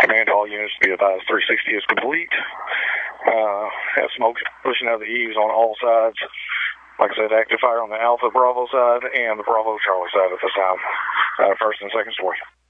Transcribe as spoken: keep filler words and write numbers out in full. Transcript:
Command to all units to be advised three sixty is complete. Uh, have smoke pushing out of the eaves on all sides. Like I said, active fire on the Alpha Bravo side and the Bravo Charlie side at this time. Uh, first and second story.